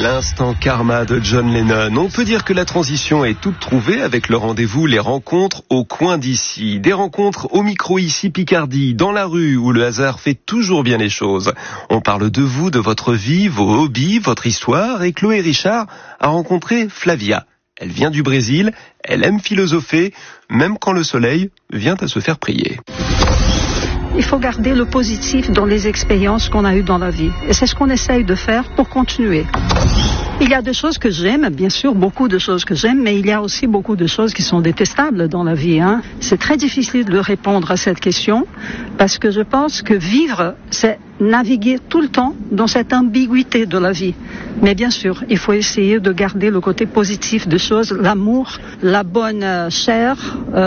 L'instant karma de John Lennon. On peut dire que la transition est toute trouvée avec le rendez-vous Les Rencontres au coin d'ici. Des rencontres au micro ici Picardie, dans la rue où le hasard fait toujours bien les choses. On parle de vous, de votre vie, vos hobbies, votre histoire, et Chloé Richard a rencontré Flavia. Elle vient du Brésil, elle aime philosopher, même quand le soleil vient à se faire prier. Il faut garder le positif dans les expériences qu'on a eues dans la vie. Et c'est ce qu'on essaye de faire pour continuer. Il y a des choses que j'aime, bien sûr, beaucoup de choses que j'aime, mais il y a aussi beaucoup de choses qui sont détestables dans la vie. C'est très difficile de répondre à cette question, parce que je pense que vivre, c'est naviguer tout le temps dans cette ambiguïté de la vie. Mais bien sûr, il faut essayer de garder le côté positif des choses, l'amour, la bonne chair,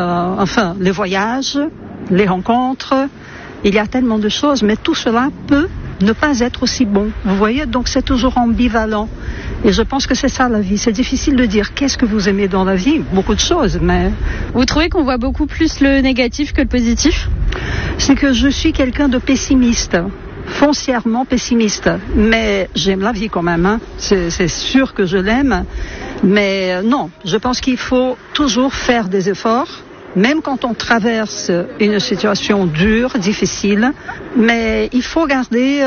les voyages, les rencontres. Il y a tellement de choses, mais tout cela peut ne pas être aussi bon. Vous voyez, donc c'est toujours ambivalent. Et je pense que c'est ça la vie. C'est difficile de dire qu'est-ce que vous aimez dans la vie. Beaucoup de choses, mais... Vous trouvez qu'on voit beaucoup plus le négatif que le positif ? C'est que je suis quelqu'un de pessimiste. Foncièrement pessimiste. Mais j'aime la vie quand même. C'est sûr que je l'aime. Mais non, je pense qu'il faut toujours faire des efforts. Même quand on traverse une situation dure, difficile, mais il faut garder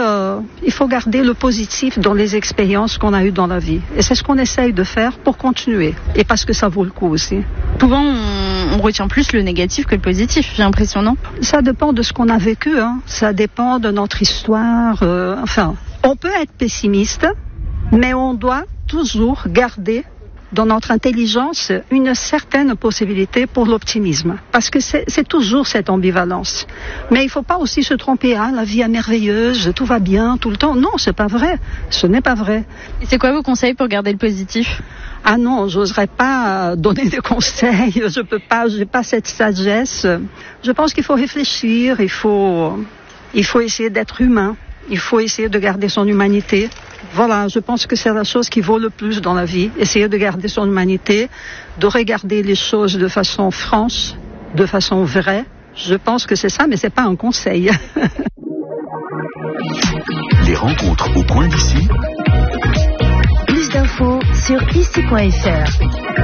le positif dans les expériences qu'on a eues dans la vie. Et c'est ce qu'on essaye de faire pour continuer. Et parce que ça vaut le coup aussi. Souvent, on retient plus le négatif que le positif, j'ai l'impression, non ? Ça dépend de ce qu'on a vécu, Ça dépend de notre histoire. On peut être pessimiste, mais on doit toujours garder dans notre intelligence, une certaine possibilité pour l'optimisme. Parce que c'est toujours cette ambivalence. Mais il ne faut pas aussi se tromper, la vie est merveilleuse, tout va bien tout le temps. Non, c'est pas vrai. Ce n'est pas vrai. Et c'est quoi vos conseils pour garder le positif ? Ah non, j'oserais pas donner des conseils. Je peux pas, j'ai pas cette sagesse. Je pense qu'il faut réfléchir, il faut essayer d'être humain. Il faut essayer de garder son humanité. Voilà, je pense que c'est la chose qui vaut le plus dans la vie. Essayer de garder son humanité, de regarder les choses de façon franche, de façon vraie. Je pense que c'est ça, mais c'est pas un conseil. Les rencontres au coin d'ici. Plus d'infos sur ici.fr.